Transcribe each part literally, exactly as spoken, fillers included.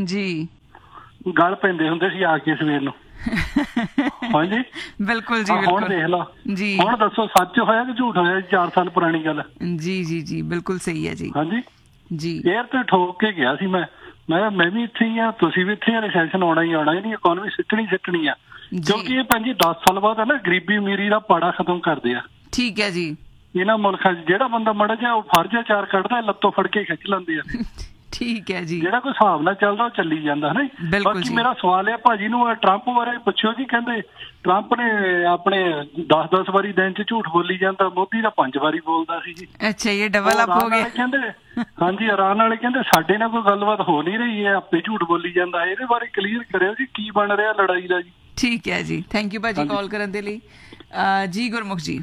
ਜੀ ਗੱਲ ਪੈਂਦੇ ਹੁੰਦੇ ਸੀ ਆ ਕੇ ਸਵੇਰ ਨੂੰ। ਹਾਂਜੀ ਬਿਲਕੁਲ ਜੀ, ਹੁਣ ਦੇਖ ਲਾ ਜੀ। ਹੁਣ ਦੱਸੋ ਸੱਚ ਹੋਇਆ ਕਿ ਝੂਠ ਹੋਇਆ? ਚਾਰ ਸਾਲ ਪੁਰਾਣੀ ਗੱਲ। ਜੀ ਜੀ ਜੀ ਬਿਲਕੁਲ ਸਹੀ ਹੈ ਜੀ। ਹਾਂਜੀ ਜੀ 에ਅਰ ਤੇ ਠੋਕ ਕੇ ਗਿਆ ਸੀ ਮੈਂ ਮੈਂ ਮੈਂ ਵੀ ਇੱਥੇ ਹੀ ਆ, ਤੁਸੀਂ ਵੀ ਇੱਥੇ ਆ। ਰਿਸੈਸ਼ਨ ਆਉਣਾ ਹੀ ਆਉਣਾ, ਇਹਦੀ ਇਕੋਨਮੀ ਸਿੱਟਣੀ ਸਿੱਟਣੀ ਆ, ਕਿਉਂਕਿ ਇਹ ਪੰਜੀ ਦਸ ਸਾਲ ਬਾਅਦ ਹੈ ਨਾ ਗਰੀਬੀ ਅਮੀਰੀ ਦਾ ਪਾੜਾ ਖਤਮ ਕਰਦੇ ਆ। ਠੀਕ ਹੈ ਜੀ। ਇਹਨਾਂ ਮੁਲਕਾਂ 'ਚ ਜਿਹੜਾ ਬੰਦਾ ਮੜਾ ਜਿਹਾ ਉਹ ਫਰਜ਼ ਚਾਰ ਕੱਢਦਾ, ਲੱਤੋਂ ਫੜ ਕੇ ਖਿੱਚ ਲੈਂਦੇ ਆ। ਠੀਕ ਹੈ ਜੀ। ਜਿਹੜਾ ਕੋਈ ਹਿਸਾਬ ਨਾਲ ਚੱਲਦਾ ਉਹ ਚੱਲੀ ਜਾਂਦਾ ਹੈ ਨਾ। ਬਾਕੀ ਮੇਰਾ ਸਵਾਲ ਹੈ ਭਾਜੀ ਨੂੰ, ਟਰੰਪ ਬਾਰੇ ਪੁੱਛਿਓ ਜੀ। ਕਹਿੰਦੇ ਟਰੰਪ ਨੇ ਆਪਣੇ ਦਸ ਦਸ ਵਾਰੀ ਦਿਨ 'ਚ ਝੂਠ ਬੋਲੀ ਜਾਂਦਾ, ਮੋਦੀ ਦਾ ਪੰਜ ਵਾਰੀ ਬੋਲਦਾ ਸੀ ਜੀ। ਅੱਛਾ, ਇਹ ਡਬਲ ਅਪ ਹੋ ਗਿਆ। ਕਹਿੰਦੇ ਹਾਂਜੀ ਇਰਾਨ ਵਾਲੇ ਕਹਿੰਦੇ ਸਾਡੇ ਨਾਲ ਕੋਈ ਗੱਲਬਾਤ ਹੋ ਨਹੀਂ ਰਹੀ ਹੈ, ਆਪੇ ਝੂਠ ਬੋਲੀ ਜਾਂਦਾ। ਇਹਦੇ ਬਾਰੇ ਕਲੀਅਰ ਕਰਿਓ ਜੀ, ਕੀ ਬਣ ਰਿਹਾ ਲੜਾਈ ਦਾ ਜੀ। ਠੀਕ ਹੈ ਜੀ, ਥੈਂਕ ਯੂ ਭਾਜੀ ਕਾਲ ਕਰਨ ਦੇ ਲਈ। ਜੀ ਗੁਰਮੁਖ ਜੀ।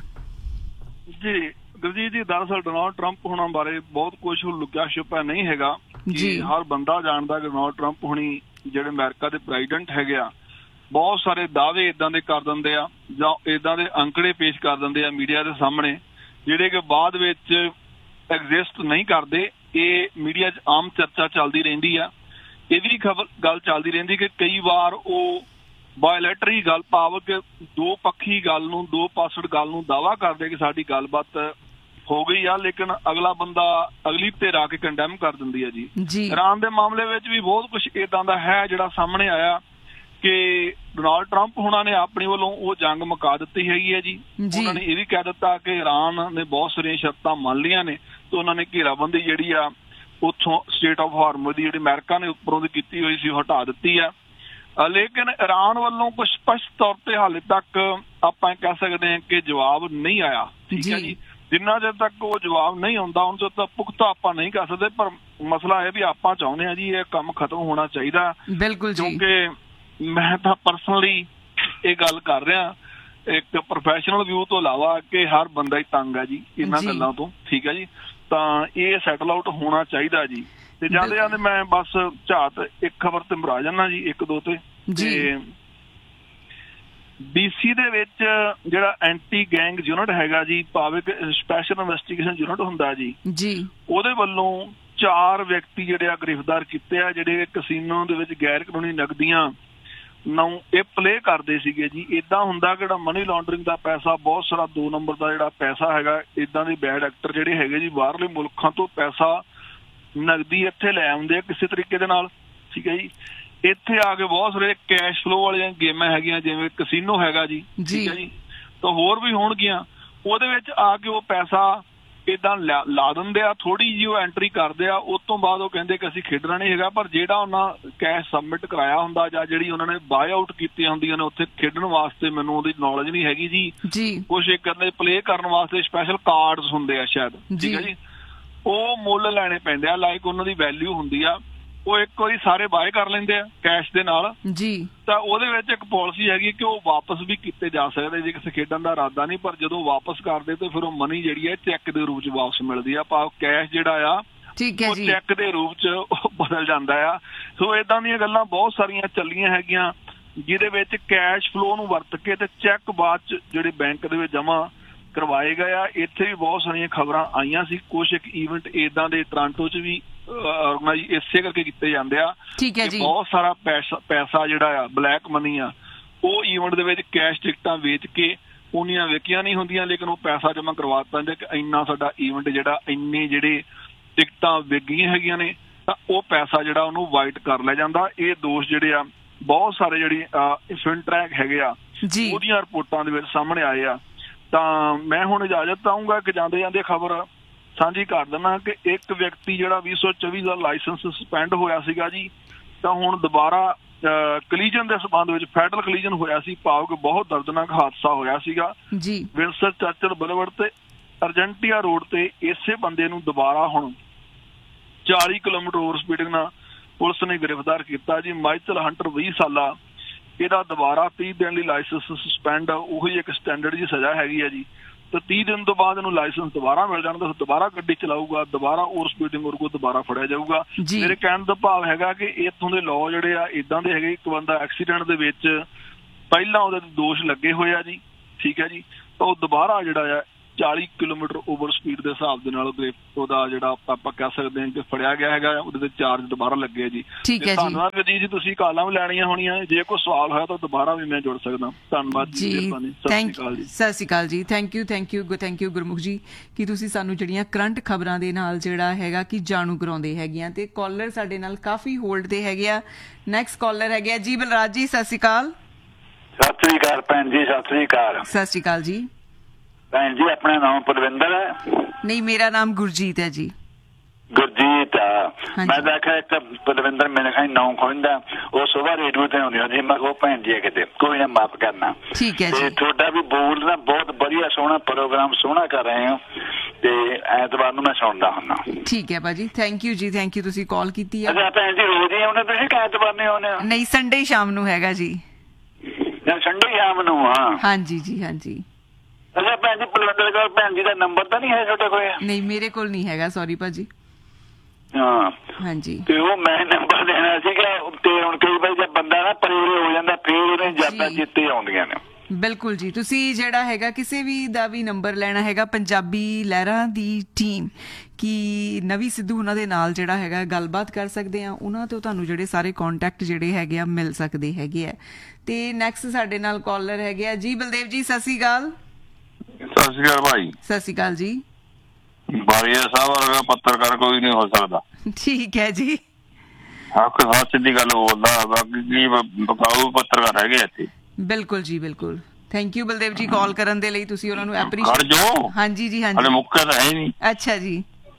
ਜੀ ਗੁਰਜੀਤ ਜੀ, ਦਰਅਸਲ ਡੋਨਾਲਡ ਟਰੰਪ ਹੋਣਾ ਬਾਰੇ ਬਹੁਤ ਕੁਛ ਲੁਕਿਆ ਛੁਪਿਆ ਨਹੀਂ ਹੈਗਾ ਕਿ ਹਰ ਬੰਦਾ ਜਾਣਦਾ ਕਿ ਡੋਨਾਲਡ ਟਰੰਪ ਹੁਣੀ ਜਿਹੜੇ ਅਮਰੀਕਾ ਦੇ ਪ੍ਰੈਜ਼ੀਡੈਂਟ ਹੈਗੇ ਆ, ਬਹੁਤ ਸਾਰੇ ਦਾਅਵੇ ਏਦਾਂ ਦੇ ਕਰ ਦਿੰਦੇ ਆ ਜਾਂ ਏਦਾਂ ਦੇ ਅੰਕੜੇ ਪੇਸ਼ ਕਰ ਦਿੰਦੇ ਆ ਮੀਡੀਆ ਦੇ ਸਾਹਮਣੇ, ਜਿਹੜੇ ਕਿ ਬਾਅਦ ਵਿੱਚ ਐਗਜ਼ਿਸਟ ਨਹੀਂ ਕਰਦੇ। ਇਹ ਮੀਡੀਆ 'ਚ ਆਮ ਚਰਚਾ ਚੱਲਦੀ ਰਹਿੰਦੀ ਆ। ਇਹ ਵੀ ਖਬਰ ਗੱਲ ਚੱਲਦੀ ਰਹਿੰਦੀ ਕਿ ਕਈ ਵਾਰ ਉਹ ਬਾਇਲੈਟਰੀ ਗੱਲ, ਭਾਵਕ ਦੋ ਪੱਖੀ ਗੱਲ ਨੂੰ, ਦੋ ਪਾਸੜ ਗੱਲ ਨੂੰ ਦਾਅਵਾ ਕਰਦੇ ਕਿ ਸਾਡੀ ਗੱਲਬਾਤ ਹੋ ਗਈ ਆ, ਲੇਕਿਨ ਅਗਲਾ ਬੰਦਾ ਅਗਲੀ ਧਿਰ ਆ ਕੇ ਕੰਡੈਮ ਕਰ ਦਿੰਦੀ ਹੈ ਜੀ। ਇਰਾਨ ਦੇ ਮਾਮਲੇ ਵਿੱਚ ਵੀ ਬਹੁਤ ਕੁਛ ਏਦਾਂ ਦਾ ਹੈ ਜਿਹੜਾ ਸਾਹਮਣੇ ਆਇਆ ਕਿ ਡੋਨਾਲਡ ਟਰੰਪ ਹੁਣਾਂ ਨੇ ਆਪਣੀ ਵੱਲੋਂ ਉਹ ਜੰਗ ਮੁਕਾ ਦਿੱਤੀ ਹੈਗੀ ਹੈ ਜੀ। ਉਹਨਾਂ ਨੇ ਇਹ ਵੀ ਕਹਿ ਦਿੱਤਾ ਕਿ ਇਰਾਨ ਨੇ ਬਹੁਤ ਸਾਰੀਆਂ ਸ਼ਰਤਾਂ ਮੰਨ ਲਈਆਂ ਨੇ ਤੇ ਉਹਨਾਂ ਨੇ ਘੇਰਾਬੰਦੀ ਜਿਹੜੀ ਆ ਉੱਥੋਂ ਸਟੇਟ ਆਫ ਹਾਰਮਜ਼ ਦੀ ਜਿਹੜੀ ਅਮਰੀਕਾ ਨੇ ਉੱਪਰੋਂ ਦੀ ਕੀਤੀ ਹੋਈ ਸੀ ਉਹ ਹਟਾ ਦਿੱਤੀ ਆ। ਲੇਕਿਨ ਇਰਾਨ ਵੱਲੋਂ ਕੁਝ ਸਪਸ਼ਟ ਤੌਰ ਤੇ ਹਾਲੇ ਤੱਕ ਆਪਾਂ ਕਹਿ ਸਕਦੇ ਹਾਂ ਕਿ ਜਵਾਬ ਨਹੀਂ ਆਇਆ। ਠੀਕ ਹੈ ਜੀ, ਜਿੰਨਾ ਚਿਰ ਤੱਕ ਉਹ ਜਵਾਬ ਨਹੀਂ ਆਉਂਦਾ ਉਹਨਾਂ ਚਿਰ ਤੱਕ ਪੁਖਤਾ ਆਪਾਂ ਨਹੀਂ ਕਰ ਸਕਦੇ। ਪਰ ਮਸਲਾ ਇਹ ਵੀ ਆਪਾਂ ਚਾਹੁੰਦੇ ਹਾਂ ਜੀ ਇਹ ਕੰਮ ਖਤਮ ਹੋਣਾ ਚਾਹੀਦਾ। ਬਿਲਕੁਲ, ਕਿਉਂਕਿ ਮੈਂ ਤਾਂ ਪਰਸਨਲੀ ਇਹ ਗੱਲ ਕਰ ਰਿਹਾ ਇੱਕ ਪ੍ਰੋਫੈਸ਼ਨਲ ਵਿਊ ਤੋਂ ਇਲਾਵਾ ਕਿ ਹਰ ਬੰਦਾ ਹੀ ਤੰਗ ਹੈ ਜੀ ਇਹਨਾਂ ਗੱਲਾਂ ਤੋਂ। ਠੀਕ ਹੈ ਜੀ, ਤਾਂ ਇਹ ਸੈਟਲ ਆਊਟ ਹੋਣਾ ਚਾਹੀਦਾ ਜੀ। ਤੇ ਜਾਂਦੇ ਜਾਂਦੇ ਮੈਂ ਬਸ ਝਾਤ ਇੱਕ ਖਬਰ ਤੇ ਮਰਾ ਜਾਣਾ ਜੀ, ਇੱਕ ਦੋ ਤੇ ਡੀਸੀ ਦੇ ਵਿੱਚ ਜਿਹੜਾ ਐਂਟੀ ਗੈਂਗ ਯੂਨਿਟ ਹੈਗਾ ਜੀ, ਭਾਵੇਂ ਸਪੈਸ਼ਲ ਇਨਵੈਸਟੀਗੇਸ਼ਨ ਯੂਨਿਟ ਹੁੰਦਾ ਜੀ, ਉਹਦੇ ਵੱਲੋਂ ਚਾਰ ਵਿਅਕਤੀ ਜਿਹੜੇ ਆ ਗ੍ਰਿਫਤਾਰ ਕੀਤੇ ਆ, ਜਿਹੜੇ ਕਸੀਨੋ ਦੇ ਵਿੱਚ ਗੈਰ ਕਾਨੂੰਨੀ ਨਕਦੀਆਂ ਨੂੰ ਇਹ ਪਲੇ ਕਰਦੇ ਸੀਗੇ ਜੀ। ਏਦਾਂ ਹੁੰਦਾ ਕਿ ਜਿਹੜਾ ਮਨੀ ਲਾਂਡਰਿੰਗ ਦਾ ਪੈਸਾ, ਬਹੁਤ ਸਾਰਾ ਦੋ ਨੰਬਰ ਦਾ ਜਿਹੜਾ ਪੈਸਾ ਹੈਗਾ, ਏਦਾਂ ਦੇ ਬੈਡ ਐਕਟਰ ਜਿਹੜੇ ਹੈਗੇ ਜੀ ਬਾਹਰਲੇ ਮੁਲਕਾਂ ਤੋਂ ਪੈਸਾ ਨਕਦੀ ਇੱਥੇ ਲੈ ਆਉਂਦੇ ਆ ਕਿਸੇ ਤਰੀਕੇ ਦੇ ਨਾਲ। ਠੀਕ ਹੈ ਜੀ, ਇੱਥੇ ਆ ਕੇ ਬਹੁਤ ਸਾਰੇ ਕੈਸ਼ ਫਲੋ ਵਾਲੀਆਂ ਗੇਮਾਂ ਹੈਗੀਆਂ, ਜਿਵੇਂ ਕਸੀਨੋ ਹੈਗਾ ਜੀ। ਠੀਕ ਹੈ ਜੀ, ਤਾਂ ਹੋਰ ਵੀ ਹੋਣਗੀਆਂ। ਉਹਦੇ ਵਿੱਚ ਆ ਕੇ ਉਹ ਪੈਸਾ ਏਦਾਂ ਲਾ ਦਿੰਦੇ ਆ, ਥੋੜੀ ਜਿਹੀ ਉਹ ਐਂਟਰੀ ਕਰਦੇ ਆ, ਉਸ ਤੋਂ ਬਾਅਦ ਉਹ ਕਹਿੰਦੇ ਕਿ ਅਸੀਂ ਖੇਡਣਾ ਨਹੀਂ ਹੈਗਾ। ਪਰ ਜਿਹੜਾ ਉਹਨਾਂ ਕੈਸ਼ ਸਬਮਿਟ ਕਰਾਇਆ ਹੁੰਦਾ ਜਾਂ ਜਿਹੜੀ ਉਹਨਾਂ ਨੇ ਬਾਏ ਆਊਟ ਕੀਤੀਆਂ ਹੁੰਦੀਆਂ ਨੇ ਉੱਥੇ ਖੇਡਣ ਵਾਸਤੇ, ਮੈਨੂੰ ਉਹਦੀ ਨੌਲੇਜ ਨਹੀਂ ਹੈਗੀ ਜੀ। ਕੁਛ ਇੱਕ ਪਲੇ ਕਰਨ ਵਾਸਤੇ ਸਪੈਸ਼ਲ ਕਾਰਡਸ ਹੁੰਦੇ ਆ ਸ਼ਾਇਦ। ਠੀਕ ਹੈ ਜੀ, ਉਹ ਮੁੱਲ ਲੈਣੇ ਪੈਂਦੇ ਆ, ਲਾਈਕ ਉਹਨਾਂ ਦੀ ਵੈਲਿਊ ਹੁੰਦੀ ਆ। ਉਹ ਇੱਕ ਵਾਰੀ ਸਾਰੇ ਬਾਏ ਕਰ ਲੈਂਦੇ ਆ ਕੈਸ਼ ਦੇ ਨਾਲ ਜੀ। ਤਾਂ ਉਹਦੇ ਵਿੱਚ ਇੱਕ ਪਾਲਿਸੀ ਹੈਗੀ ਕਿ ਉਹ ਵਾਪਸ ਵੀ ਕੀਤੇ ਜਾ ਸਕਦੇ ਜੇ ਕਿਸੇ ਖੇਡਣ ਦਾ ਇਰਾਦਾ ਨਹੀਂ। ਪਰ ਜਦੋਂ ਵਾਪਸ ਕਰਦੇ ਤੇ ਫਿਰ ਉਹ ਮਨੀ ਜਿਹੜੀ ਹੈ ਚੈੱਕ ਦੇ ਰੂਪ ਚ ਵਾਪਸ ਮਿਲਦੀ ਆ, ਭਾਵ ਕੈਸ਼ ਜਿਹੜਾ ਆ ਉਹ ਚੈੱਕ ਦੇ ਰੂਪ ਚ ਬਦਲ ਜਾਂਦਾ ਆ। ਸੋ ਏਦਾਂ ਦੀਆਂ ਗੱਲਾਂ ਬਹੁਤ ਸਾਰੀਆਂ ਚੱਲੀਆਂ ਹੈਗੀਆਂ ਜਿਹਦੇ ਵਿੱਚ ਕੈਸ਼ ਫਲੋ ਨੂੰ ਵਰਤ ਕੇ ਤੇ ਚੈੱਕ ਬਾਅਦ ਚ ਜਿਹੜੇ ਬੈਂਕ ਦੇ ਵਿੱਚ ਜਮਾ ਕਰਵਾਏ ਗਏ ਆ। ਇੱਥੇ ਵੀ ਬਹੁਤ ਸਾਰੀਆਂ ਖਬਰਾਂ ਆਈਆਂ ਸੀ, ਕੁਛ ਇੱਕ ਈਵੈਂਟ ਏਦਾਂ ਦੇ ਟੋਰਾਂਟੋ ਚ ਵੀ ਆਰਗੇਨਾਈਜ਼ ਇਸੇ ਕਰਕੇ ਕੀਤੇ ਜਾਂਦੇ ਆ। ਬਹੁਤ ਸਾਰਾ ਪੈਸਾ ਪੈਸਾ ਜਿਹੜਾ ਆ ਬਲੈਕ ਮਨੀ ਆ, ਉਹ ਈਵੈਂਟ ਦੇ ਵਿੱਚ ਕੈਸ਼ ਟਿਕਟਾਂ ਵੇਚ ਕੇ ਉਹਨੀਆਂ ਵਿਕੀਆਂ ਨਹੀਂ ਹੁੰਦੀਆਂ, ਲੇਕਿਨ ਉਹ ਪੈਸਾ ਜਮਾ ਕਰਵਾ ਦਿੰਦੇ ਕਿ ਇੰਨਾ ਸਾਡਾ ਈਵੈਂਟ ਜਿਹੜਾ, ਇੰਨੇ ਜਿਹੜੇ ਟਿਕਟਾਂ ਵਿਕ ਗਈਆਂ ਹੈਗੀਆਂ ਨੇ, ਤਾਂ ਉਹ ਪੈਸਾ ਜਿਹੜਾ ਉਹਨੂੰ ਵਾਈਟ ਕਰ ਲਿਆ ਜਾਂਦਾ। ਇਹ ਦੋਸ਼ ਜਿਹੜੇ ਆ ਬਹੁਤ ਸਾਰੇ ਜਿਹੜੀ ਫਿਨਟਰੈਕ ਹੈਗੇ ਆ ਉਹਦੀਆਂ ਰਿਪੋਰਟਾਂ ਦੇ ਵਿੱਚ ਸਾਹਮਣੇ ਆਏ ਆ। ਤਾਂ ਮੈਂ ਹੁਣ ਇਜਾਜ਼ਤ ਚਾਹੂੰਗਾ ਕਿ ਜਾਂਦੇ ਜਾਂਦੇ ਖਬਰ ਸਾਂਝੀ ਕਰ ਦੇਣਾ ਕਿ ਇੱਕ ਵਿਅਕਤੀ ਜਿਹੜਾ ਵੀਹ ਸੌ ਚੌਵੀ ਦਾ ਲਾਇਸੈਂਸ ਸਸਪੈਂਡ ਹੋਇਆ ਸੀਗਾ ਜੀ, ਤਾਂ ਹੁਣ ਦੁਬਾਰਾ ਕਲੀਜਨ ਦੇ ਸੰਬੰਧ ਵਿੱਚ ਫੈਡਰਲ ਕਲੀਜਨ ਹੋਇਆ ਸੀ, ਭਾਵ ਕਿ ਬਹੁਤ ਦਰਦਨਾਕ ਹਾਦਸਾ ਹੋਇਆ ਸੀਗਾ ਵਿੰਸਟਨ ਚਰਚਿਲ ਬੁਲੇਵਾਰਡ ਤੇ ਅਰਜੈਂਟੀਨਾ ਰੋਡ ਤੇ। ਇਸੇ ਬੰਦੇ ਨੂੰ ਦੁਬਾਰਾ ਹੁਣ ਚਾਲੀ ਕਿਲੋਮੀਟਰ ਓਵਰ ਸਪੀਡਿੰਗ ਨਾਲ ਪੁਲਿਸ ਨੇ ਗ੍ਰਿਫਤਾਰ ਕੀਤਾ ਜੀ। ਮਾਈਕਲ ਹੰਟਰ ਵੀਹ ਸਾਲਾ, ਇਹਦਾ ਦੁਬਾਰਾ ਤੀਹ ਦਿਨ ਲਈ ਲਾਇਸੈਂਸ ਸਸਪੈਂਡ, ਉਹੀ ਇੱਕ ਸਟੈਂਡਰਡ ਜੀ ਸਜ਼ਾ ਹੈਗੀ ਹੈ ਜੀ। ਤੇ ਤੀਹ ਦਿਨ ਤੋਂ ਬਾਅਦ ਇਹਨੂੰ ਲਾਇਸੈਂਸ ਦੁਬਾਰਾ ਮਿਲ ਜਾਣਾ, ਤਾਂ ਦੁਬਾਰਾ ਗੱਡੀ ਚਲਾਊਗਾ, ਦੁਬਾਰਾ ਓਵਰ ਸਪੀਡਿੰਗ ਉਹਦੇ ਕੋਲ ਦੁਬਾਰਾ ਫੜਿਆ ਜਾਊਗਾ। ਮੇਰੇ ਕਹਿਣ ਦਾ ਭਾਵ ਹੈਗਾ ਕਿ ਇੱਥੋਂ ਦੇ ਲਾਅ ਜਿਹੜੇ ਆ ਏਦਾਂ ਦੇ ਹੈਗੇ, ਇੱਕ ਬੰਦਾ ਐਕਸੀਡੈਂਟ ਦੇ ਵਿੱਚ ਪਹਿਲਾਂ ਉਹਦੇ ਦੋਸ਼ ਲੱਗੇ ਹੋਏ ਆ ਜੀ। ਠੀਕ ਹੈ ਜੀ, ਤਾਂ ਉਹ ਦੁਬਾਰਾ ਜਿਹੜਾ ਆ ਚਾਲੀ ਕਿਲੋਮੀਟਰ ਓਵਰ ਸਪੀਡ ਦੇ ਹਿਸਾਬ ਦੇ ਨਾਲ ਉਹਦਾ ਜਿਹੜਾ ਆਪਾਂ ਕਹਿ ਸਕਦੇ ਹਾਂ ਕਿ ਫੜਿਆ ਗਿਆ ਹੈਗਾ, ਉਹਦੇ ਤੇ ਚਾਰਜ ਦੁਬਾਰਾ ਲੱਗੇ ਜੀ। ਧੰਨਵਾਦ ਜੀ। ਜੀ ਤੁਸੀਂ ਕਾਲਾਂ ਵੀ ਲੈਣੀਆਂ ਹੋਣੀਆਂ, ਜੇ ਕੋਈ ਸਵਾਲ ਹੋਇਆ ਤਾਂ ਦੁਬਾਰਾ ਵੀ ਮੈਂ ਜੁੜ ਸਕਦਾ। ਧੰਨਵਾਦ ਜੀ, ਮਿਹਰਬਾਨੀ। ਸਤਿ ਸ਼੍ਰੀ ਅਕਾਲ ਜੀ। ਸਤਿ ਸ਼੍ਰੀ ਅਕਾਲ ਜੀ। Thank you thank you thank you ਗੁਰਮੁਖ ਜੀ ਕਿ ਤੁਸੀਂ ਸਾਨੂੰ ਜਿਹੜੀਆਂ ਕਰੰਟ ਖਬਰਾਂ ਦੇ ਨਾਲ ਜਿਹੜਾ ਹੈਗਾ ਕਿ ਜਾਣੂ ਕਰਾਉਂਦੇ ਹੈਗੇ ਆ। ਤੇ ਕਾਲਰ ਸਾਡੇ ਨਾਲ ਕਾਫੀ ਹੋਲਡ ਤੇ ਹੈਗੇ ਆ। ਨੈਕਸਟ ਕਾਲਰ ਹੈਗੇ ਆ ਜੀ ਬਲਰਾਜ ਜੀ। ਸਤਿ ਸ਼੍ਰੀ ਅਕਾਲ। ਸਤਿ ਸ੍ਰੀ ਅਕਾਲ ਭੈਣ ਜੀ। ਸਤਿ ਸ੍ਰੀ ਅਕਾਲ। ਸਤਿ ਸ਼੍ਰੀ ਅਕਾਲ ਜੀ। ਭੈਣ ਜੀ ਆਪਣਾ ਨਾਮ ਪਲਵਿੰਦਰ ਹੈ? ਨਹੀਂ, ਮੇਰਾ ਨਾਮ ਗੁਰਜੀਤ ਹੈ ਜੀ। ਗੁਰਜੀਤ ਆ। ਮੈਂ ਦੇਖਿਆ ਇੱਕ ਪਲਵਿੰਦਰ ਮੇਰੇ ਖਾਈ ਨਾਮ ਖੋਲਦਾ, ਉਹ ਸੁਬਾਹ ਰੇਡੀਓ ਤੇ ਆਉਂਦੀ ਹੁੰਦੀ। ਮੈਂ ਕਿਹਾ ਭੈਣ ਜੀ ਕਿਤੇ ਕੋਈ ਨਾ ਮਾਫ ਕਰਨਾ। ਠੀਕ ਹੈ ਜੀ। ਤੁਹਾਡਾ ਵੀ ਬੋਲਣਾ ਬਹੁਤ ਵਧੀਆ, ਸੋਹਣਾ ਪ੍ਰੋਗਰਾਮ ਸੋਹਣਾ ਕਰ ਰਹੇ ਹੋ ਤੇ ਐਤਵਾਰ ਨੂੰ ਮੈਂ ਸੁਣਦਾ ਹੁੰਦਾ। ਠੀਕ ਹੈ ਭਾਜੀ, ਥੈਂਕ ਯੂ ਜੀ। ਥੈਂਕ ਯੂ ਤੁਸੀਂ ਕਾਲ ਕੀਤੀ ਹੈ। ਅੱਛਾ ਭੈਣ ਜੀ ਰੋਜ਼ ਹੀ ਆਉਂਦੇ ਤੁਸੀਂ ਕਿ ਐਤਵਾਰ ਨਹੀਂ ਆਉਂਦੇ? ਨਹੀਂ, ਸੰਡੇ ਸ਼ਾਮ ਨੂੰ ਹੈਗਾ ਜੀ। ਸੰਡੇ ਸ਼ਾਮ ਨੂੰ? ਹਾਂ ਹਾਂਜੀ ਜੀ, ਹਾਂਜੀ। ਅੱਛਾ ਭੈਣ ਜੀ ਪਲਵਿੰਦਰ ਕੌਰ ਭੈਣ ਜੀ ਦਾ ਨੰਬਰ ਤਾਂ ਨਹੀਂ ਹੈ ਤੁਹਾਡੇ ਕੋਲ? ਨਹੀਂ, ਮੇਰੇ ਕੋਲ ਨਹੀਂ ਹੈਗਾ, ਸੌਰੀ ਭਾਜੀ। ਹਾਂ ਹਾਂਜੀ। ਤੇ ਉਹ ਮੈਂ ਨੰਬਰ ਦੇਣਾ ਸੀਗਾ ਤੇ ਹੁਣ ਕਈ ਵਾਰ ਜੇ ਬੰਦਾ ਨਾ ਪਰੇਰੇ ਹੋ ਜਾਂਦਾ ਫਿਰ ਉਹਨੇ ਯਾਦਾਂ ਚੇਤੇ ਆਉਂਦੀਆਂ ਨੇ। ਬਿਲਕੁਲ ਜੀ। ਤੁਸੀਂ ਜਿਹੜਾ ਹੈਗਾ ਕਿਸੇ ਵੀ ਦਾ ਵੀ ਨੰਬਰ ਲੈਣਾ ਹੈਗਾ ਪੰਜਾਬੀ ਲਹਿਰਾਂ ਦੀ ਟੀਮ ਕਿ ਨਵੀ ਸਿੱਧੂ ਉਹਨਾਂ ਦੇ ਨਾਲ ਜਿਹੜਾ ਹੈਗਾ ਗੱਲਬਾਤ ਕਰ ਸਕਦੇ ਆ, ਉਹਨਾਂ ਤੋਂ ਤੁਹਾਨੂੰ ਜਿਹੜੇ ਸਾਰੇ ਕੰਟੈਕਟ ਜਿਹੜੇ ਹੈਗੇ ਆ ਮਿਲ ਸਕਦੇ ਹੈਗੇ ਆ। ਤੇ ਨੈਕਸਟ ਸਾਡੇ ਨਾਲ ਕਾਲਰ ਹੈਗੇ ਆ ਜੀ ਬਲਦੇਵ ਜੀ। ਸਤਿ ਸ਼੍ਰੀ ਅਕਾਲ। ਸਤਿ ਸ਼੍ਰੀ ਅਕਾਲ ਭਾਈ। ਸਤਿ ਸ਼੍ਰੀ ਅਕਾਲ ਜੀ। ਬਾਰੀਆ ਸਾਹਿਬ ਵਰਗਾ ਪੱਤਰਕਾਰ ਕੋਈ ਨਹੀਂ ਹੋ ਸਕਦਾ। ਠੀਕ ਹੈ ਜੀ। ਹੱਕ ਸੱਚ ਦੀ ਗੱਲ ਬੋਲਦਾ, ਬਾਕੀ ਕੀ ਬਕਾਊ ਪੱਤਰਕਾਰ ਹੈਗੇ ਇੱਥੇ। ਬਿਲਕੁਲ ਜੀ ਬਿਲਕੁਲ। ਥੈਂਕ ਯੂ ਬਲਦੇਵ ਜੀ ਕਾਲ ਕਰਨ ਦੇ ਲਈ, ਤੁਸੀਂ ਉਹਨਾਂ ਨੂੰ ਐਪਰੀਸ਼ੀਏਟ ਕਰ ਜੋ। ਹਾਂਜੀ ਜੀ, ਹਾਂਜੀ। ਹਲੇ ਮੁੱਕਾ ਤਾਂ ਹੈ ਨਹੀਂ। ਅੱਛਾ ਜੀ।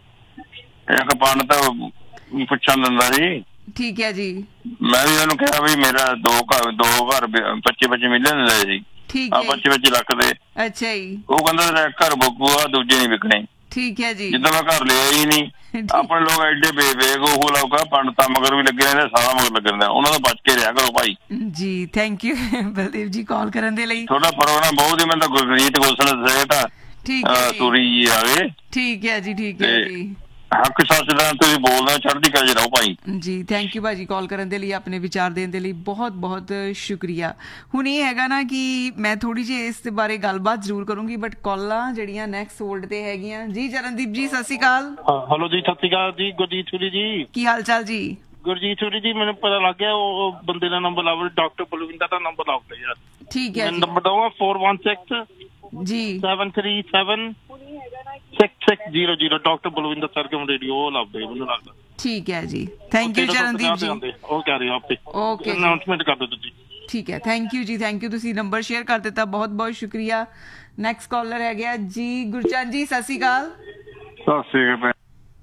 ਇੱਕ ਪੰਡਤ ਪੁੱਛਣ ਦਿੰਦਾ ਜੀ। ਠੀਕ ਹੈ ਜੀ। ਮੈਂ ਵੀ ਉਹਨੂੰ ਕਿਹਾ ਵੀ ਮੇਰਾ ਦੋ ਘਰ ਦੋ ਘਰ ਪੱਚੀ ਪੱਚੀ ਮਿਲੀਅਨ ਦੇ ਸੀ। ਠੀਕ ਹੈ। ਪੱਚੀ ਪੱਚੀ ਲੱਖ ਦੇ। ਅੱਛਾ ਜੀ। ਉਹ ਕਹਿੰਦਾ ਘਰ ਬੁੱਕੂਆ, ਦੂਜੇ ਨਹੀਂ ਵਿਕਣੇ। ਠੀਕ ਹੈ ਜੀ। ਜਿੱਦਾਂ ਮੈਂ ਘਰ ਲਿਆ ਹੀ ਨਹੀਂ। ਆਪਣੇ ਲੋਕ ਐਡੇ ਬੇਵੇਕ ਉਹ ਲੋਕ ਪੰਡਤਾਂ ਮਗਰ ਵੀ ਲੱਗੇ ਰਹਿੰਦੇ, ਸਾਰਾ ਮਗਰ ਲੱਗੇ ਰਹਿੰਦੇ, ਉਹਨਾਂ ਤੋਂ ਬਚ ਕੇ ਰਿਹਾ ਕਰੋ ਭਾਈ ਜੀ। ਥੈਂਕ ਯੂ ਬਲਦੇਵ ਜੀ ਕਾਲ ਕਰਨ ਦੇ ਲਈ। ਤੁਹਾਡਾ ਪ੍ਰੋਗਰਾਮ ਬਹੁਤ ਹੀ, ਮੈਂ ਤਾਂ ਗੁਰਜੀਤ ਗੋਸਲ ਸਹਿਤ ਠੀਕ ਹੈ ਸੂਰੀ ਜੀ ਆਵੇ। ਠੀਕ ਹੈ ਜੀ, ਠੀਕ ਹੈ ਜੀ। ਹੱਕ ਸੱਚ ਦਾ ਤੁਸੀਂ ਬੋਲਦਾ, ਚੜ੍ਹਦੀ ਕਲਾ ਚ ਰਹੋ ਭਾਈ ਜੀ। ਥੈਂਕ ਯੂ ਭਾਜੀ ਕਾਲ ਕਰਨ ਦੇ ਲਈ, ਆਪਣੇ ਵਿਚਾਰ ਦੇਣ ਦੇ ਲਈ ਬਹੁਤ ਬਹੁਤ ਸ਼ੁਕਰੀਆ। ਹੁਣ ਇਹ ਹੈਗਾ ਨਾ ਕਿ ਮੈਂ ਥੋੜੀ ਜਿਹੀ ਇਸ ਬਾਰੇ ਗੱਲਬਾਤ ਜ਼ਰੂਰ ਕਰੂੰਗੀ, ਬਟ ਕਾਲਾਂ ਜਿਹੜੀਆਂ ਨੈਕਸਟ ਹੋਲਡ ਤੇ ਹੈਗੀਆਂ ਜੀ। ਚਰਨਦੀਪ ਜੀ ਸਤਿ ਸ਼੍ਰੀ ਅਕਾਲ। ਹੈਲੋ ਜੀ, ਸਤਿ ਸ਼੍ਰੀ ਅਕਾਲ ਜੀ। ਗੁਰਜੀਤ ਸੂਰੀ ਜੀ, ਕੀ ਹਾਲ ਚਾਲ ਜੀ? ਗੁਰਜੀਤ ਸੂਰੀ ਜੀ, ਮੈਨੂੰ ਪਤਾ ਲੱਗ ਗਿਆ ਉਹ ਬੰਦੇ ਦਾ ਨੰਬਰ ਲਾਓ, ਡਾਕਟਰ ਬਲਵਿੰਦਰ ਦਾ ਨੰਬਰ ਲਾਓ ਯਾਰ। ਠੀਕ ਹੈ ਜੀ। ਨੰਬਰ ਦਊਂਗਾ four one six ਜੀ seven three seven six six zero zero। Doctor Balwinder sir ਕੇ ਰੇਡੀਓ ਉਹ ਲੱਭਦੇ ਮੈਨੂੰ ਲੱਗਦਾ। ਠੀਕ ਹੈ ਜੀ। ਥੈਂਕ ਯੂ ਚਰਨਦੀਪ ਜੀ। ਉਹ ਕਹਿ ਰਹੇ ਆਪੇ ਓਕੇ, ਅਨਾਉਂਸਮੈਂਟ ਕਰ ਦਿਓ ਤੁਸੀਂ। ਠੀਕ ਹੈ, ਥੈਂਕ ਯੂ ਜੀ। ਥੈਂਕ ਯੂ, ਤੁਸੀਂ ਨੰਬਰ ਸ਼ੇਅਰ ਕਰ ਦਿੱਤਾ, ਬਹੁਤ ਬਹੁਤ ਸ਼ੁਕਰੀਆ। ਨੈਕਸਟ ਕਾਲਰ ਹੈਗਾ ਜੀ ਗੁਰਚੰਦ ਜੀ। ਸਤਿ ਸ਼੍ਰੀ ਅਕਾਲ। ਸਤਿ ਸ਼੍ਰੀ ਅਕਾਲ।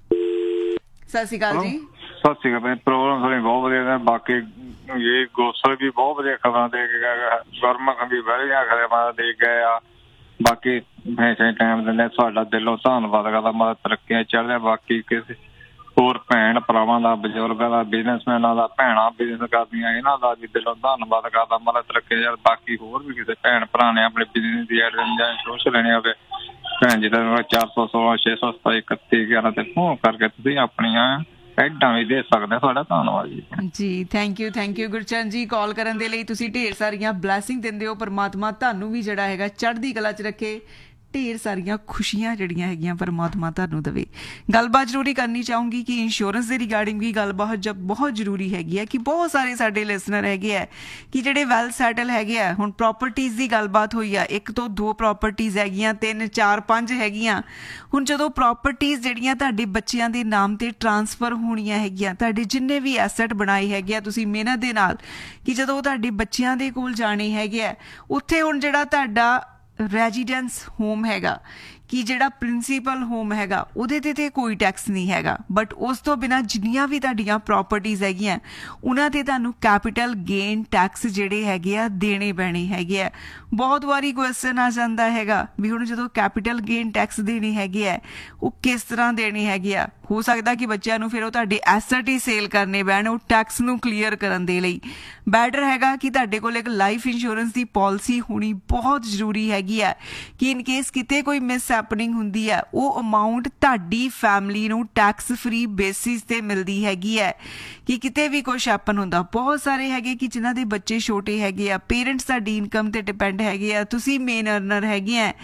ਸਤਿ ਸ਼੍ਰੀ ਅਕਾਲ ਜੀ। ਸਤਿ ਸ਼੍ਰੀ ਅਕਾਲ। ਪ੍ਰੋਗਰਾਮ ਸਾਰੇ ਬਹੁਤ ਵਧੀਆ, ਬਾਕੀ ਇਹ ਗੋਸਲ ਵੀ ਬਹੁਤ ਵਧੀਆ ਖਬਰਾਂ ਦੇ ਕੇ ਗਏ, ਗੁਰਮੁਖ ਵੀ ਵਧੀਆ ਖਬਰਾਂ ਦੇ ਗਏ ਆ। ਬਾਕੀ ਹਮੇਸ਼ਾ ਟਾਈਮ ਦਿੰਦੇ, ਤੁਹਾਡਾ ਦਿਲੋਂ ਧੰਨਵਾਦ ਕਰਦਾ। ਮਦਦ ਤਰੱਕੀਆਂ ਚੱਲ ਰਿਹਾ। ਬਾਕੀ ਕਿਸੇ ਹੋਰ ਭੈਣ ਭਰਾਵਾਂ ਦਾ, ਬਜ਼ੁਰਗਾਂ ਦਾ, ਬਿਜ਼ਨਸਮੈਨਾਂ ਦਾ, ਭੈਣਾਂ ਬਿਜ਼ਨਸ ਕਰਦੀਆਂ, ਇਹਨਾਂ ਦਾ ਵੀ ਦਿਲੋਂ ਧੰਨਵਾਦ ਕਰਦਾ। ਮਦਦ ਤਰੱਕੀਆਂ ਚੱਲ। ਬਾਕੀ ਹੋਰ ਵੀ ਕਿਸੇ ਭੈਣ ਭਰਾ ਨੇ ਆਪਣੇ ਬਿਜ਼ਨਸ ਦੀ ਐਡ ਜਾਂ ਇੰਸ਼ੋਰੈਂਸ ਲੈਣੀ ਹੋਵੇ, ਭੈਣ ਜੀ ਦਾ ਚਾਰ ਸੌ ਸੋਲਾਂ ਛੇ ਸੌ ਸਤਾਈ ਇਕੱਤੀ ਗਿਆਰਾਂ ਤੇ ਫੋਨ ਕਰਕੇ ਤੁਸੀਂ ਆਪਣੀਆਂ ਐਡਾਂ ਵੀ ਦੇ ਸਕਦੇ। ਤੁਹਾਡਾ ਧੰਨਵਾਦ ਜੀ। ਜੀ thank you thank you Gurchand ਜੀ ਕਾਲ ਕਰਨ ਦੇ ਲਈ। ਤੁਸੀਂ ਢੇਰ ਸਾਰੀਆਂ ਬਲੈਸਿੰਗ ਦਿੰਦੇ ਹੋ। ਪਰਮਾਤਮਾ ਤੁਹਾਨੂੰ ਵੀ ਜਿਹੜਾ ਹੈਗਾ ਚੜ੍ਹਦੀ ਕਲਾ 'ਚ ਰੱਖੇ। ਢੇਰ ਸਾਰੀਆਂ ਖੁਸ਼ੀਆਂ ਜਿਹੜੀਆਂ ਹੈਗੀਆਂ ਪਰਮਾਤਮਾ ਤੁਹਾਨੂੰ ਦੇਵੇ। ਗੱਲਬਾਤ ਜ਼ਰੂਰੀ ਕਰਨੀ ਚਾਹੂੰਗੀ ਕਿ ਇੰਸ਼ੋਰੈਂਸ ਦੇ ਰਿਗਾਰਡਿੰਗ ਵੀ ਗੱਲਬਾਤ ਜਬ ਬਹੁਤ ਜ਼ਰੂਰੀ ਹੈਗੀ ਹੈ ਕਿ ਬਹੁਤ ਸਾਰੇ ਸਾਡੇ ਲਿਸਨਰ ਹੈਗੇ ਆ ਕਿ ਜਿਹੜੇ ਵੈਲ ਸੈਟਲ ਹੈਗੇ ਆ। ਹੁਣ ਪ੍ਰੋਪਰਟੀਜ਼ ਦੀ ਗੱਲਬਾਤ ਹੋਈ ਆ, ਇੱਕ ਤੋਂ ਦੋ ਪ੍ਰੋਪਰਟੀਜ਼ ਹੈਗੀਆਂ, ਤਿੰਨ ਚਾਰ ਪੰਜ ਹੈਗੀਆਂ। ਹੁਣ ਜਦੋਂ ਪ੍ਰੋਪਰਟੀਜ਼ ਜਿਹੜੀਆਂ ਤੁਹਾਡੇ ਬੱਚਿਆਂ ਦੇ ਨਾਮ ਤੇ ਟਰਾਂਸਫਰ ਹੋਣੀਆਂ ਹੈਗੀਆਂ, ਤੁਹਾਡੇ ਜਿੰਨੇ ਵੀ ਐਸੈਟ ਬਣਾਏ ਹੈਗੇ ਆ ਤੁਸੀਂ ਮਿਹਨਤ ਦੇ ਨਾਲ, ਕਿ ਜਦੋਂ ਤੁਹਾਡੇ ਬੱਚਿਆਂ ਦੇ ਕੋਲ ਜਾਣੇ ਹੈਗੇ ਆ, ਉੱਥੇ ਹੁਣ ਜਿਹੜਾ ਤੁਹਾਡਾ ਰੈਜ਼ੀਡੈਂਸ ਹੋਮ ਹੈਗਾ ਕਿ ਜਿਹੜਾ ਪ੍ਰਿੰਸੀਪਲ ਹੋਮ ਹੈਗਾ ਉਹਦੇ 'ਤੇ ਤਾਂ ਕੋਈ ਟੈਕਸ ਨਹੀਂ ਹੈਗਾ, ਬਟ ਉਸ ਤੋਂ ਬਿਨਾਂ ਜਿੰਨੀਆਂ ਵੀ ਤੁਹਾਡੀਆਂ ਪ੍ਰੋਪਰਟੀਜ਼ ਹੈਗੀਆਂ ਉਹਨਾਂ 'ਤੇ ਤੁਹਾਨੂੰ ਕੈਪੀਟਲ ਗੇਨ ਟੈਕਸ ਜਿਹੜੇ ਹੈਗੇ ਆ ਦੇਣੇ ਪੈਣੇ ਹੈਗੇ ਆ। ਬਹੁਤ ਵਾਰੀ ਕੁਐਸਚਨ ਆ ਜਾਂਦਾ ਹੈਗਾ ਵੀ ਹੁਣ ਜਦੋਂ ਕੈਪੀਟਲ ਗੇਨ ਟੈਕਸ ਦੇਣੇ ਹੈਗੇ ਆ ਉਹ ਕਿਸ ਤਰ੍ਹਾਂ ਦੇਣੇ ਹੈਗੇ ਆ। ਹੋ ਸਕਦਾ ਕਿ ਬੱਚਿਆਂ ਨੂੰ ਫਿਰ ਉਹ ਤੁਹਾਡੇ ਐਸਟ ਹੀ ਸੇਲ ਕਰਨੇ ਪੈਣ ਉਹ ਟੈਕਸ ਨੂੰ ਕਲੀਅਰ ਕਰਨ ਦੇ ਲਈ। ਬੈਟਰ ਹੈਗਾ ਕਿ ਤੁਹਾਡੇ ਕੋਲ ਇੱਕ ਲਾਈਫ ਇੰਸ਼ੋਰੈਂਸ ਦੀ ਪਾਲਿਸੀ ਹੋਣੀ ਬਹੁਤ ਜ਼ਰੂਰੀ ਹੈਗੀ ਆ ਕਿ ਇਨ ਕੇਸ ਕਿਤੇ ਕੋਈ ਮਿਸ ਹੈਪਨਿੰਗ ਹੁੰਦੀ ਹੈ ਉਹ ਅਮਾਊਂਟ ਤੁਹਾਡੀ ਫੈਮਿਲੀ ਨੂੰ ਟੈਕਸ ਫਰੀ ਬੇਸਿਸ ਤੇ ਮਿਲਦੀ ਹੈਗੀ ਹੈ ਕਿ ਕਿਤੇ ਵੀ ਕੁਛ ਹੈਪਨ ਹੁੰਦਾ। ਬਹੁਤ ਸਾਰੇ ਹੈਗੇ ਕਿ ਜਿਨ੍ਹਾਂ ਦੇ ਬੱਚੇ ਛੋਟੇ ਹੈਗੇ ਆ, ਪੇਰੈਂਟਸ ਤੁਹਾਡੀ ਇਨਕਮ ਤੇ ਡਿਪੈਂਡ ਹੈਗੇ ਆ, ਤੁਸੀਂ ਮੇਨ ਅਰਨਰ ਹੈਗੇ ਆ,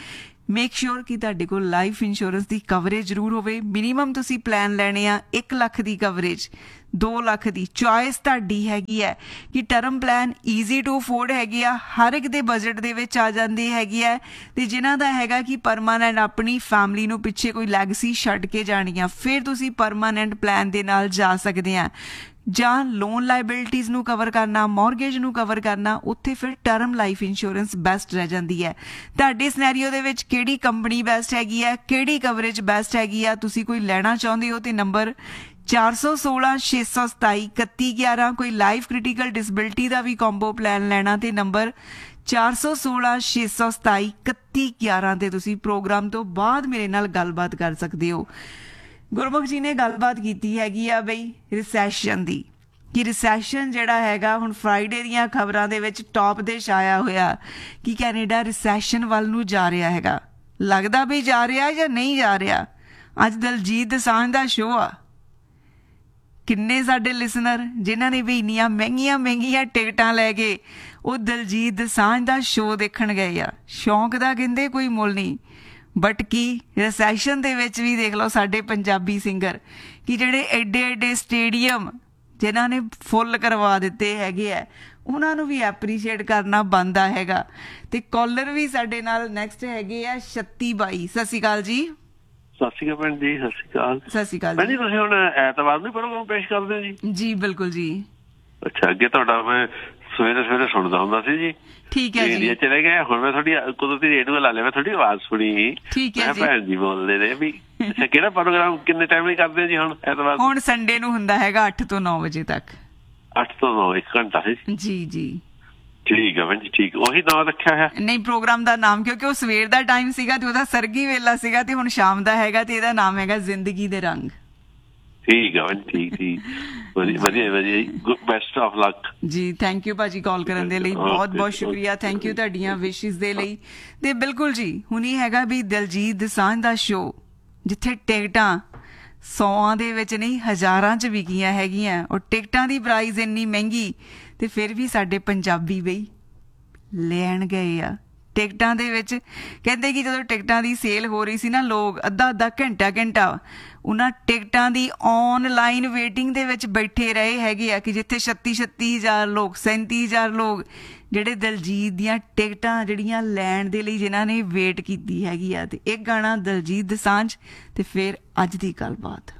ਮੇਕ ਸ਼ੋਰ ਕਿ ਤੁਹਾਡੇ ਕੋਲ ਲਾਈਫ ਇੰਸ਼ੋਰੈਂਸ ਦੀ ਕਵਰੇਜ ਜ਼ਰੂਰ ਹੋਵੇ। ਮਿਨੀਮਮ ਤੁਸੀਂ ਪਲਾਨ ਲੈਣੇ ਆ ਇੱਕ ਲੱਖ ਦੀ ਕਵਰੇਜ, ਦੋ ਲੱਖ ਦੀ। ਚੋਇਸ ਤੁਹਾਡੀ ਹੈਗੀ ਹੈ ਕਿ term plan easy to afford ਹੈਗੇ ਆ, ਹਰ ਇੱਕ ਦੇ ਬਜਟ ਦੇ ਵਿੱਚ ਆ ਜਾਂਦੇ ਹੈਗੇ ਆ, ਅਤੇ ਜਿਨ੍ਹਾਂ ਦਾ ਹੈਗਾ ਕਿ ਪਰਮਾਨੈਂਟ ਆਪਣੀ ਫੈਮਿਲੀ ਨੂੰ ਪਿੱਛੇ ਕੋਈ ਲੈਗਸੀ ਛੱਡ ਕੇ ਜਾਣੀ ਆ, ਫਿਰ ਤੁਸੀਂ ਪਰਮਾਨੈਂਟ ਪਲਾਨ ਦੇ ਨਾਲ ਜਾ ਸਕਦੇ ਆ। ਜਾਂ ਲੋਨ ਲਾਇਬਿਲਿਟੀਜ਼ ਨੂੰ ਕਵਰ ਕਰਨਾ, ਮੌਰਗੇਜ ਨੂੰ ਕਵਰ ਕਰਨਾ, ਉੱਥੇ ਫਿਰ ਟਰਮ ਲਾਈਫ ਇੰਸ਼ੋਰੈਂਸ ਬੈਸਟ ਰਹਿ ਜਾਂਦੀ ਹੈ। ਤੁਹਾਡੇ ਸਿਨੈਰੀਓ ਦੇ ਵਿੱਚ ਕਿਹੜੀ ਕੰਪਨੀ ਬੈਸਟ ਹੈਗੀ ਹੈ, ਕਿਹੜੀ ਕਵਰੇਜ ਬੈਸਟ ਹੈਗੀ ਆ, ਤੁਸੀਂ ਕੋਈ ਲੈਣਾ ਚਾਹੁੰਦੇ ਹੋ, ਤੇ ਨੰਬਰ ਚਾਰ ਸੌ ਸੋਲਾਂ ਛੇ ਸੌ ਸਤਾਈ ਇਕੱਤੀ ਗਿਆਰਾਂ। ਕੋਈ ਲਾਈਫ ਕ੍ਰਿਟੀਕਲ ਡਿਸੇਬਿਲਿਟੀ ਦਾ ਵੀ ਕੰਬੋ ਪਲਾਨ ਲੈਣਾ, ਤੇ ਨੰਬਰ ਚਾਰ ਸੌ ਸੋਲਾਂ ਛੇ ਸੌ ਸਤਾਈ ਇਕੱਤੀ ਗਿਆਰਾਂ 'ਤੇ ਤੁਸੀਂ ਪ੍ਰੋਗਰਾਮ ਤੋਂ ਬਾਅਦ ਮੇਰੇ ਨਾਲ ਗੱਲਬਾਤ ਕਰ ਸਕਦੇ ਹੋ। ਗੁਰਮੁਖ ਜੀ ਨੇ ਗੱਲਬਾਤ ਕੀਤੀ ਹੈਗੀ ਆ ਬਈ ਰਿਸੈਸ਼ਨ ਦੀ, ਕਿ ਰਿਸੈਸ਼ਨ ਜਿਹੜਾ ਹੈਗਾ ਹੁਣ ਫਰਾਈਡੇ ਦੀਆਂ ਖਬਰਾਂ ਦੇ ਵਿੱਚ ਟੌਪ ਦੇ ਛਾਇਆ ਹੋਇਆ ਕਿ ਕੈਨੇਡਾ ਰਿਸੈਸ਼ਨ ਵੱਲ ਨੂੰ ਜਾ ਰਿਹਾ ਹੈਗਾ। ਲੱਗਦਾ ਵੀ ਜਾ ਰਿਹਾ ਜਾਂ ਨਹੀਂ ਜਾ ਰਿਹਾ। ਅੱਜ ਦਲਜੀਤ ਦੋਸਾਂਝ ਦਾ ਸ਼ੋਅ ਆ, ਕਿੰਨੇ ਸਾਡੇ ਲਿਸਨਰ ਜਿਨ੍ਹਾਂ ਨੇ ਵੀ ਇੰਨੀਆਂ ਮਹਿੰਗੀਆਂ ਮਹਿੰਗੀਆਂ ਟਿਕਟਾਂ ਲੈ ਕੇ ਉਹ ਦਲਜੀਤ ਦੋਸਾਂਝ ਦਾ ਸ਼ੋਅ ਦੇਖਣ ਗਏ ਆ। ਸ਼ੌਂਕ ਦਾ ਕਹਿੰਦੇ ਕੋਈ ਮੁੱਲ ਨਹੀਂ, ਬਟ ਕੀ ਰਿਸੈਸ਼ਨ ਦੇ ਵਿੱਚ ਵੀ ਦੇਖ ਲਓ ਸਾਡੇ ਪੰਜਾਬੀ ਸਿੰਗਰ ਕਿ ਜਿਹੜੇ ਐਡੇ ਐਡੇ ਸਟੇਡੀਅਮ ਜਿਨ੍ਹਾਂ ਨੇ ਫੁੱਲ ਕਰਵਾ ਦਿੱਤੇ ਹੈਗੇ ਆ, ਉਹਨਾਂ ਨੂੰ ਵੀ ਐਪਰੀਸ਼ੀਏਟ ਕਰਨਾ ਬਣਦਾ ਹੈਗਾ। ਤੇ ਕਾਲਰ ਵੀ ਸਾਡੇ ਨਾਲ ਨੈਕਸਟ ਹੈਗੇ ਆ ਛੱਤੀ ਬਾਈ। ਸਤਿ ਸ਼੍ਰੀ ਅਕਾਲ ਜੀ। ਸਤਿ ਸ਼੍ਰੀ ਅਕਾਲ ਭੈਣ ਜੀ। ਸਤਿ ਸ਼੍ਰੀ ਅਕਾਲ। ਸਤਿ ਸ਼੍ਰੀ ਅਕਾਲ ਜੀ। ਤੁਸੀਂ ਹੁਣ ਐਤਵਾਰ ਨੂੰ ਪ੍ਰੋਗਰਾਮ ਪੇਸ਼ ਕਰਦੇ ਹੋ ਜੀ? ਜੀ ਬਿਲਕੁਲ ਜੀ। ਅੱਛਾ, ਅੱਗੇ ਤੁਹਾਡਾ ਮੈਂ ਸਵੇਰੇ ਸਵੇਰੇ ਸੁਣਦਾ ਹੁੰਦਾ ਸੀ ਜੀ। ਠੀਕ ਹੈ ਜੀ। ਚਲੇ ਗਏ, ਹੁਣ ਮੈਂ ਤੁਹਾਡੀ ਕੁਦਰਤੀ ਰੇਡੀਓ ਲਾ ਲਿਆ, ਮੈਂ ਤੁਹਾਡੀ ਆਵਾਜ਼ ਸੁਣੀ। ਠੀਕ ਹੈ ਜੀ। ਭੈਣ ਜੀ ਬੋਲਦੇ ਨੇ ਵੀ ਅੱਛਾ ਕਿਹੜਾ ਪ੍ਰੋਗਰਾਮ ਕਿੰਨੇ ਟਾਈਮ ਲਈ ਕਰਦੇ ਜੀ ਹੁਣ ਐਤਵਾਰ? ਹੁਣ ਸੰਡੇ ਨੂੰ ਹੁੰਦਾ ਹੈਗਾ ਅੱਠ ਤੋਂ ਨੌ ਵਜੇ ਤੱਕ। ਅੱਠ ਤੋਂ ਨੌ, ਇੱਕ ਘੰਟਾ ਸੀ ਜੀ। ਜੀ ਠੀਕ ਹੈ ਭੈਣ ਜੀ, ਠੀਕ। ਉਹੀ ਨਾਮ ਰੱਖਿਆ ਹੈ? ਨਹੀਂ, ਪ੍ਰੋਗਰਾਮ ਦਾ ਨਾਮ ਕਿਉਂਕਿ ਉਹ ਸਵੇਰ ਦਾ ਟਾਈਮ ਸੀਗਾ ਤੇ ਉਹਦਾ ਸਰਗੀ ਵੇਲਾ ਸੀਗਾ, ਤੇ ਹੁਣ ਸ਼ਾਮ ਦਾ ਹੈਗਾ ਤੇ ਇਹਦਾ ਨਾਮ ਹੈਗਾ ਜ਼ਿੰਦਗੀ ਦੇ ਰੰਗ। ਠੀਕ ਹੈ ਠੀਕ ਠੀਕ ਵਧੀਆ ਵਧੀਆ ਵਧੀਆ। ਬੈਸਟ ਆਫ ਲੱਕ ਜੀ। ਥੈਂਕ ਯੂ ਭਾਜੀ ਕਾਲ ਕਰਨ ਦੇ ਲਈ, ਬਹੁਤ ਬਹੁਤ ਸ਼ੁਕਰੀਆ। ਥੈਂਕ ਯੂ ਤੁਹਾਡੀਆਂ ਵਿਸ਼ਿਸ ਦੇ ਲਈ। ਤੇ ਬਿਲਕੁਲ ਜੀ, ਹੁਣੀ ਹੈਗਾ ਵੀ ਦਲਜੀਤ ਦੋਸਾਂਝ ਦਾ ਸ਼ੋਅ, ਜਿੱਥੇ ਟਿਕਟਾਂ ਸੌਆਂ ਦੇ ਵਿੱਚ ਨਹੀਂ ਹਜ਼ਾਰਾਂ 'ਚ ਵਿਕੀਆਂ ਹੈਗੀਆਂ, ਔਰ ਟਿਕਟਾਂ ਦੀ ਪ੍ਰਾਈਸ ਇੰਨੀ ਮਹਿੰਗੀ, ਤੇ ਫਿਰ ਵੀ ਸਾਡੇ ਪੰਜਾਬੀ ਬਈ ਲੈਣ ਗਏ ਆ ਟਿਕਟਾਂ ਦੇ ਵਿੱਚ। ਕਹਿੰਦੇ ਕਿ ਜਦੋਂ ਟਿਕਟਾਂ ਦੀ ਸੇਲ ਹੋ ਰਹੀ ਸੀ ਨਾ, ਲੋਕ ਅੱਧਾ ਅੱਧਾ ਘੰਟਾ ਘੰਟਾ ਉਹਨਾਂ ਟਿਕਟਾਂ ਦੀ ਔਨਲਾਈਨ ਵੇਟਿੰਗ ਦੇ ਵਿੱਚ ਬੈਠੇ ਰਹੇ ਹੈਗੇ ਆ, ਕਿ ਜਿੱਥੇ ਛੱਤੀ ਛੱਤੀ ਹਜ਼ਾਰ ਲੋਕ, ਸੈਂਤੀ ਹਜ਼ਾਰ ਲੋਕ ਜਿਹੜੇ ਦਲਜੀਤ ਦੀਆਂ ਟਿਕਟਾਂ ਜਿਹੜੀਆਂ ਲੈਣ ਦੇ ਲਈ ਜਿਨ੍ਹਾਂ ਨੇ ਵੇਟ ਕੀਤੀ ਹੈਗੀ ਆ। ਤੇ ਇੱਕ ਗਾਣਾ ਦਲਜੀਤ ਦੋਸਾਂਝ, ਤੇ ਫਿਰ ਅੱਜ ਦੀ ਗੱਲਬਾਤ।